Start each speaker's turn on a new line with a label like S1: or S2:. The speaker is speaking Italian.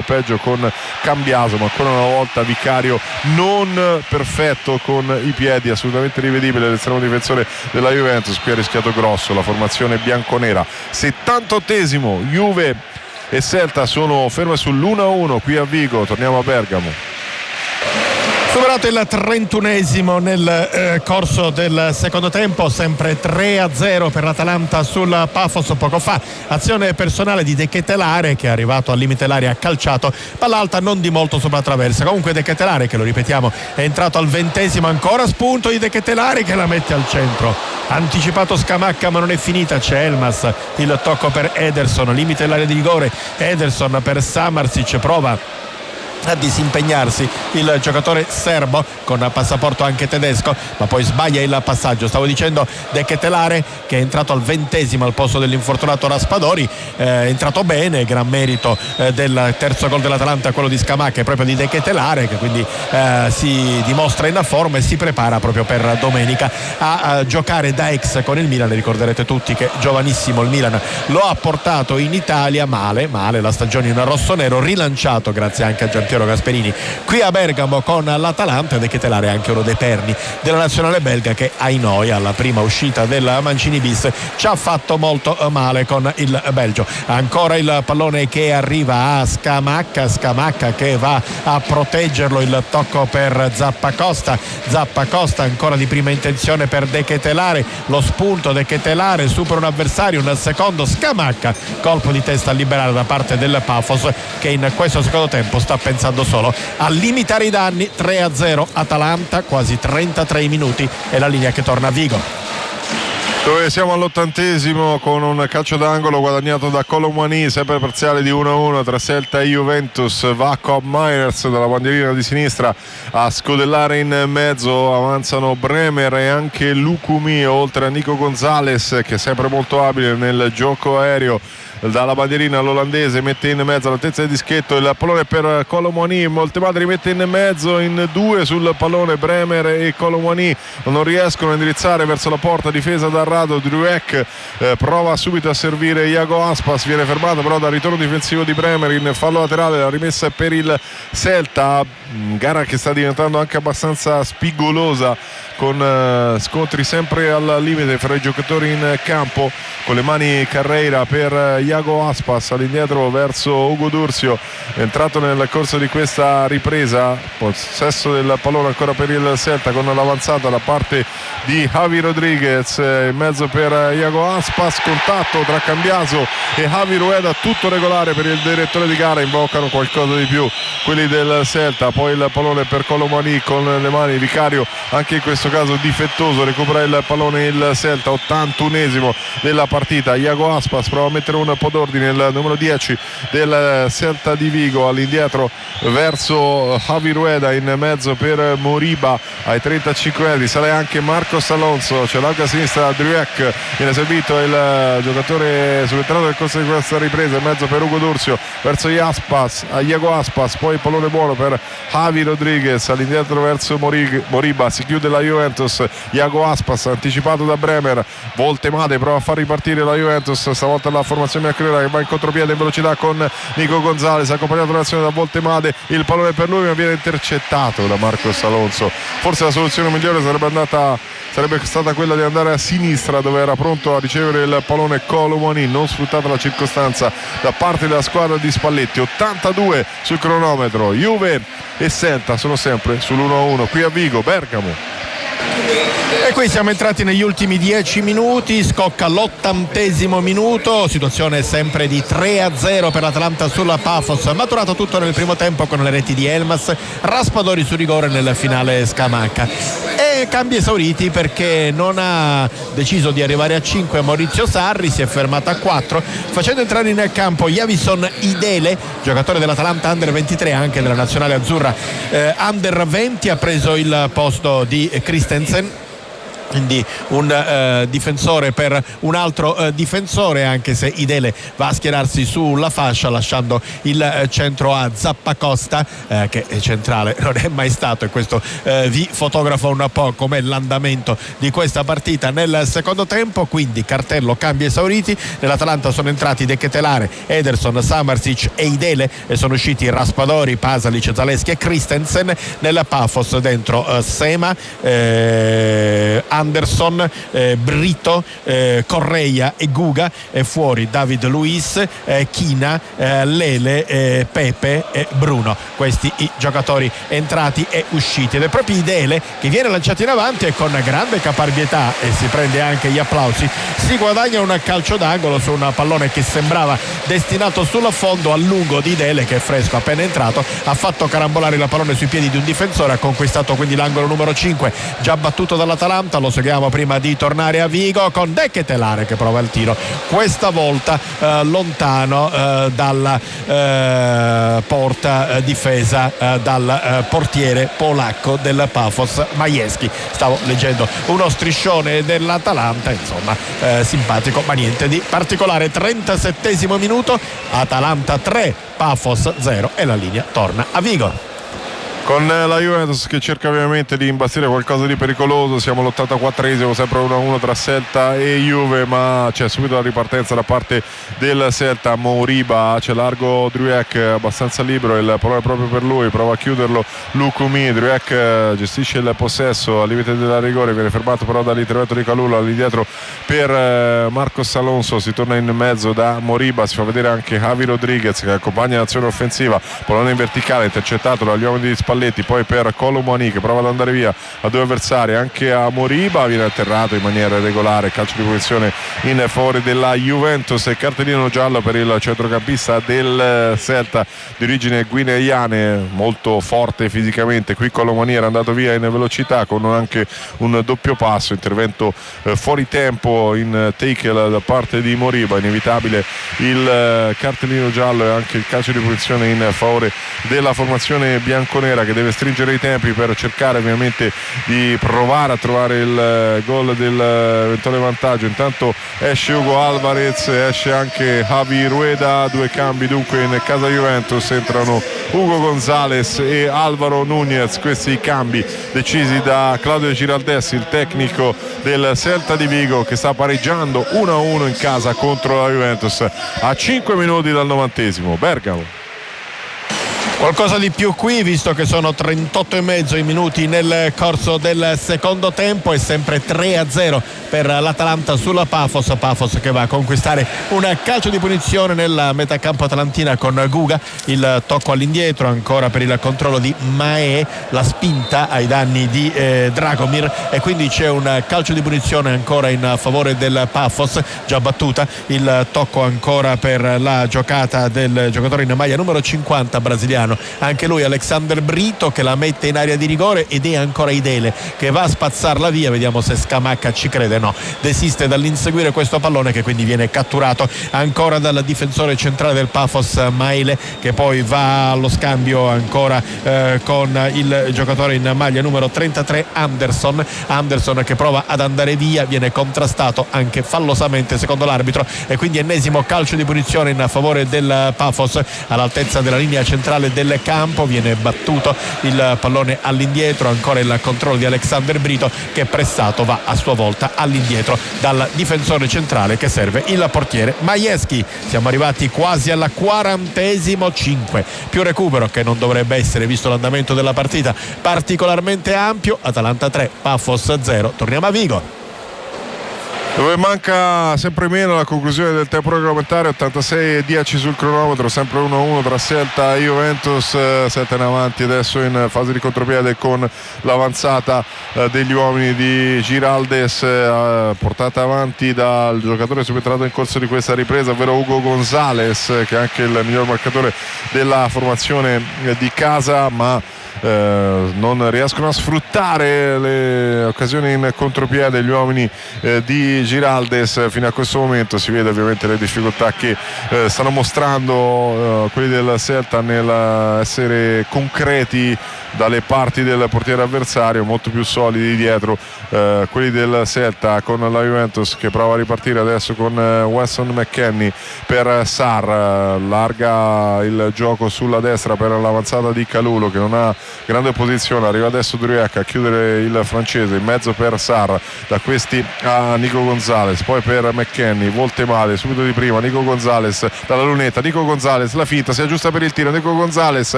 S1: peggio con Cambiaso, ma ancora una volta Vicario non perfetto con i piedi, assolutamente rivedibile l'estremo difensore della Juventus. Qui ha rischiato grosso la formazione bianconera. 78esimo, Juve e Celta sono ferme sull'1-1 qui a Vigo. Torniamo a Bergamo.
S2: Superato il 31esimo nel corso del secondo tempo, sempre 3-0 per l'Atalanta sul Pafos poco fa. Azione personale di De Ketelare che è arrivato al limite dell'area, ha calciato palla alta non di molto sopra la traversa. Comunque De Ketelare, che lo ripetiamo è entrato al 20esimo, ancora spunto di De Ketelare che la mette al centro. Anticipato Scamacca ma non è finita, c'è Elmas, il tocco per Ederson, limite dell'area di rigore. Ederson per Samarsic, prova a disimpegnarsi il giocatore serbo con passaporto anche tedesco, ma poi sbaglia il passaggio. Stavo dicendo De Ketelare che è entrato al 20esimo al posto dell'infortunato Raspadori, è entrato bene, gran merito del terzo gol dell'Atalanta, quello di Scamacca e proprio di De Ketelare, che quindi si dimostra in forma e si prepara proprio per domenica a giocare da ex con il Milan. Ricorderete tutti che giovanissimo il Milan lo ha portato in Italia, male la stagione in rossonero, rilanciato grazie anche a Gianpiero Gasperini qui a Bergamo con l'Atalanta. De Ketelare è anche uno dei perni della nazionale belga che ai alla prima uscita del Mancini bis ci ha fatto molto male con il Belgio. Ancora il pallone che arriva a Scamacca che va a proteggerlo, il tocco per Zappacosta ancora di prima intenzione per De Ketelare, lo spunto De Ketelare supera un avversario, un secondo Scamacca, colpo di testa a liberare da parte del Pafos che in questo secondo tempo sta pensando solo a limitare i danni. 3-0 Atalanta, quasi 33 minuti e la linea che torna a Vigo,
S1: dove siamo all'80esimo con un calcio d'angolo guadagnato da Colomani, sempre parziale di 1-1 tra Celta e Juventus. Va Cobb Miners dalla bandierina di sinistra a scodellare in mezzo, avanzano Bremer e anche Lucumi, oltre a Nico Gonzalez che è sempre molto abile nel gioco aereo. Dalla bandierina l'olandese mette in mezzo all'altezza del dischetto il pallone per Colomani, Moltemadri mette in mezzo in due sul pallone, Bremer e Colomani non riescono a indirizzare verso la porta difesa da Rado. Druek prova subito a servire Iago Aspas, viene fermato però dal ritorno difensivo di Bremer in fallo laterale, la rimessa è per il Celta, gara che sta diventando anche abbastanza spigolosa con scontri sempre al limite fra i giocatori in campo. Con le mani Carreira per Iago Aspas, all'indietro verso Ugo Durzio, entrato nel corso di questa ripresa. Possesso del pallone ancora per il Celta con l'avanzata da parte di Javi Rodriguez, in mezzo per Iago Aspas, contatto tra Cambiaso e Javi Rueda, tutto regolare per il direttore di gara, invocano qualcosa di più quelli del Celta. Poi il pallone per Colomani con le mani, Vicario anche in questo caso difettoso, recupera il pallone il Celta. 81esimo della partita, Iago Aspas prova a mettere un po' d'ordine, il numero 10 del Celta di Vigo, all'indietro verso Javi Rueda, in mezzo per Moriba ai 35 metri sale anche Marcos Alonso, c'è larga a sinistra Druek, viene servito il giocatore subentrato nel corso di questa ripresa, in mezzo per Ugo Durzio verso Iago Aspas, poi il pallone buono per Javi Rodriguez, all'indietro verso Moriba, si chiude la Juventus. Iago Aspas anticipato da Bremer, Voltemade prova a far ripartire la Juventus, stavolta la formazione bianconera che va in contropiede in velocità con Nico Gonzalez, accompagnato l'azione da Voltemade, il pallone per lui ma viene intercettato da Marcos Alonso. Forse la soluzione migliore sarebbe stata quella di andare a sinistra, dove era pronto a ricevere il pallone Colomani, non sfruttata la circostanza da parte della squadra di Spalletti. 82 sul cronometro, Juve e Celta sono sempre sull'1-1 qui a Vigo, Bergamo.
S2: E qui siamo entrati negli ultimi 10 minuti, scocca l'80esimo minuto, situazione sempre di 3-0 per l'Atalanta sulla Pafos, maturato tutto nel primo tempo con le reti di Elmas, Raspadori su rigore, nel finale Scamacca. E cambi esauriti perché non ha deciso di arrivare a 5 Maurizio Sarri, si è fermato a 4 facendo entrare in campo Javison Idele, giocatore dell'Atalanta Under 23, anche della nazionale azzurra Under 20, ha preso il posto di Christensen. quindi un difensore per un altro difensore, anche se Idele va a schierarsi sulla fascia lasciando il centro a Zappacosta, che centrale non è mai stato, e questo vi fotografa un po' com'è l'andamento di questa partita nel secondo tempo. Quindi cartello cambi esauriti, nell'Atalanta sono entrati De Ketelare, Ederson, Samardzic e Idele, e sono usciti Raspadori, Pasalic, Zaleschi e Christensen. Nella Pafos dentro Sema, Anderson, Brito, Correia e Guga, e fuori David Luiz, China, Lele, Pepe e Bruno. Questi i giocatori entrati e usciti, ed è proprio Idele che viene lanciato in avanti e con grande caparbietà, e si prende anche gli applausi, si guadagna un calcio d'angolo su un pallone che sembrava destinato sull'affondo, a lungo di Idele, che è fresco, appena entrato, ha fatto carambolare il pallone sui piedi di un difensore, ha conquistato quindi l'angolo numero 5 già battuto dall'Atalanta. Lo seguiamo prima di tornare a Vigo con De Ketelare che prova il tiro, questa volta lontano dalla porta difesa dal portiere polacco del Pafos, Majewski. Stavo leggendo uno striscione dell'Atalanta, insomma simpatico ma niente di particolare. 37esimo minuto, Atalanta 3 Pafos 0, e la linea torna a Vigo.
S1: Con la Juventus che cerca ovviamente di imbastire qualcosa di pericoloso. Siamo all'84esimo, sempre 1-1 tra Celta e Juve, ma c'è subito la ripartenza da parte del Celta. Moriba, c'è largo Druek abbastanza libero, il pallone proprio per lui, prova a chiuderlo Lukumi. Druek gestisce il possesso al limite della rigore, viene fermato però dall'intervento di Kalula lì dietro per Marcos Alonso. Si torna in mezzo da Moriba, si fa vedere anche Javi Rodriguez che accompagna l'azione offensiva, pallone in verticale intercettato dagli uomini di Spalletti, poi per Colomani che prova ad andare via a due avversari, anche a Moriba, viene atterrato in maniera irregolare, calcio di punizione in favore della Juventus, e cartellino giallo per il centrocampista del Celta di origine guineane, molto forte fisicamente. Qui Colomani era andato via in velocità con anche un doppio passo, intervento fuori tempo in tackle da parte di Moriba, inevitabile il cartellino giallo e anche il calcio di punizione in favore della formazione bianconera, che deve stringere i tempi per cercare ovviamente di provare a trovare il gol dell'eventuale vantaggio. Intanto esce Hugo Alvarez, esce anche Javi Rueda, due cambi dunque in casa Juventus, entrano Hugo Gonzalez e Alvaro Núñez, questi cambi decisi da Claudio Giraldessi, il tecnico del Celta di Vigo, che sta pareggiando 1-1 in casa contro la Juventus a 5 minuti dal 90esimo. Bergamo.
S2: Qualcosa di più qui, visto che sono 38 e mezzo i minuti nel corso del secondo tempo, e sempre 3-0 per l'Atalanta sulla Pafos che va a conquistare un calcio di punizione nella metacampo atalantina con Guga, il tocco all'indietro ancora per il controllo di Mae, la spinta ai danni di Dragomir, e quindi c'è un calcio di punizione ancora in favore del Pafos, già battuta. Il tocco ancora per la giocata del giocatore in maglia numero 50 brasiliano, anche lui Alexander Brito, che la mette in area di rigore, ed è ancora Idele che va a spazzarla via. Vediamo se Scamacca ci crede. No, desiste dall'inseguire questo pallone, che quindi viene catturato ancora dal difensore centrale del Pafos Maile, che poi va allo scambio ancora con il giocatore in maglia numero 33 Anderson che prova ad andare via, viene contrastato anche fallosamente secondo l'arbitro, e quindi ennesimo calcio di punizione in favore del Pafos all'altezza della linea centrale del campo. Viene battuto il pallone all'indietro, ancora il controllo di Alexander Brito, che pressato va a sua volta all'indietro dal difensore centrale che serve il portiere Majewski. Siamo arrivati quasi alla 40esimo, 5 più recupero, che non dovrebbe essere, visto l'andamento della partita, particolarmente ampio. Atalanta 3 Pafos 0. Torniamo a Vigo,
S1: dove manca sempre meno la conclusione del tempo regolamentare. 86:10 sul cronometro, sempre 1-1 tra Celta e Juventus. Celta in avanti adesso in fase di contropiede con l'avanzata degli uomini di Giraldes, portata avanti dal giocatore subentrato in corso di questa ripresa, ovvero Hugo Gonzalez, che è anche il miglior marcatore della formazione di casa, ma non riescono a sfruttare le occasioni in contropiede gli uomini di Giraldes. Fino a questo momento si vede ovviamente le difficoltà che stanno mostrando quelli del Celta nell'essere concreti dalle parti del portiere avversario, molto più solidi dietro quelli del Celta, con la Juventus che prova a ripartire adesso con Weston McKennie per Sarr, larga il gioco sulla destra per l'avanzata di Calulo che non ha grande posizione, arriva adesso Duriac a chiudere il francese, in mezzo per Sarr, da questi a Nico Gonzalez, poi per McKennie, volte male subito di prima, Nico Gonzalez dalla lunetta, Nico Gonzalez la finta, si aggiusta per il tiro, Nico Gonzalez